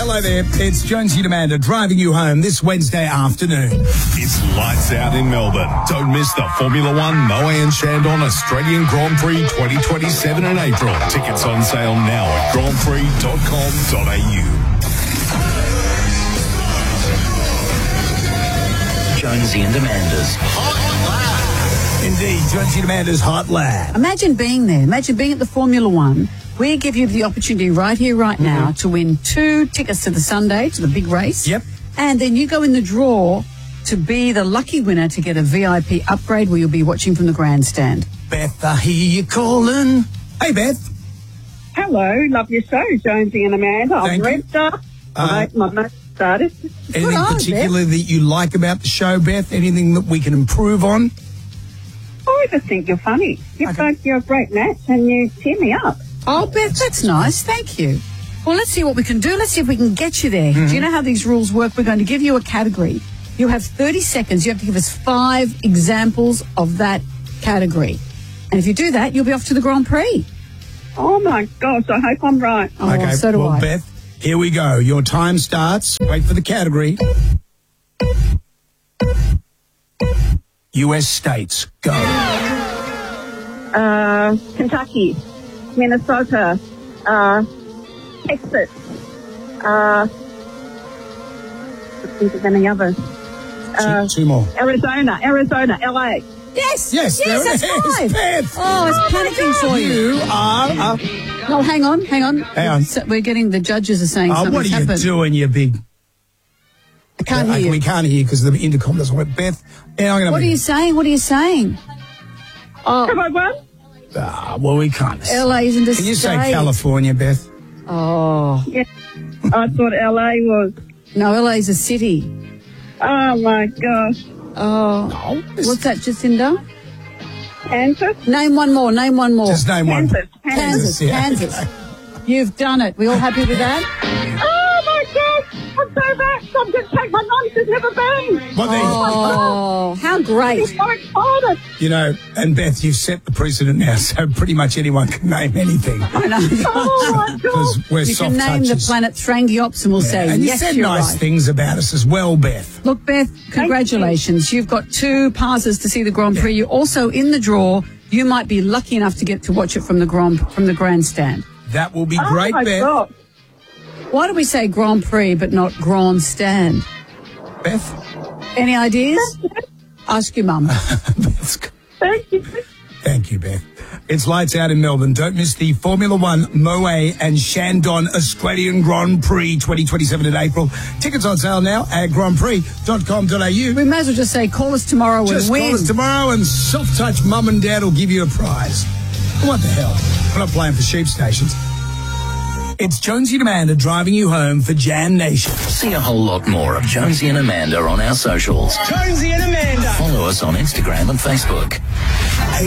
Hello there, it's Jonesy and Amanda driving you home this Wednesday afternoon. It's lights out in Melbourne. Don't miss the Formula One Moe and Chandon Australian Grand Prix 2027 in April. Tickets on sale now at grandprix.com.au. Jonesy and Amanda's Hot Lab. Indeed, Jonesy and Amanda's Hot Lab. Imagine being there. Imagine being at the Formula One. We give you the opportunity right here, right now, to win 2 tickets to the Sunday, to the big race. Yep. And then you go in the draw to be the lucky winner to get a VIP upgrade where you'll be watching from the grandstand. Beth, I hear you calling. Hey, Beth. Hello, love your show, Jonesy and Amanda. Thank I'm you. Revda. My mate started. Anything on, particular that you like about the show, Beth? Anything that we can improve on? I just think you're funny. You're a great match and you tear me up. Oh, Beth, that's nice. Thank you. Well, let's see what we can do. Let's see if we can get you there. Do you know how these rules work? We're going to give you a category. You have 30 seconds. You have to give us 5 examples of that category. And if you do that, you'll be off to the Grand Prix. Oh, my gosh, I hope I'm right. Oh, Okay, so do well, I. Beth, here we go. Your time starts. Wait for the category. U.S. states. Go. Kentucky, Minnesota, Texas, think of any others. Two more. Arizona, LA. Yes, Yes, there that's it is, 5. Beth. Oh, it's panicking for you. You are... No, hang on. Hang on. So we're getting the judges are saying Oh, something's what are you happened. doing, you big... I can't hear We you. can't hear you because the intercom doesn't work. Beth, yeah, I'm going to... What are you saying? What are you saying? Have I won? well, we can't. LA isn't a Can you state. say California, Beth? Oh. Yeah. I thought LA was. No, LA's a city. Oh, my gosh. Oh. No. What's that, Jacinda? Kansas? Name one more. Just name one. Kansas. Kansas. Yeah. You've done it. We all happy with that? Oh, my gosh. I'm so vexed. I'm going to take my mum. She's never been. Well, there, Oh, how great. She's so excited. you know, and Beth, you've set the precedent now, so pretty much anyone can name anything. I know. Oh, my gosh. Because we're You soft can name the touches. planet Thrangiops and we'll say, And you yes, said you're nice right. things about us as well, Beth. Look, Beth, congratulations. You've got 2 passes to see the Grand Prix. You're also in the draw. You might be lucky enough to get to watch it from the grandstand. That will be Oh, great, my Beth. gosh. Why do we say Grand Prix but not grandstand? Beth? Any ideas? Ask your mum. Beth's Thank you. Thank you, Beth. It's lights out in Melbourne. Don't miss the Formula One Moe and Chandon Australian Grand Prix 2027 in April. Tickets on sale now at grandprix.com.au. We may as well just say call us tomorrow and Just win. call us tomorrow and soft touch mum and dad will give you a prize. What the hell? We're not playing for sheep stations. It's Jonesy and Amanda driving you home for Jam Nation. See a whole lot more of Jonesy and Amanda on our socials. Jonesy and Amanda. Follow us on Instagram and Facebook.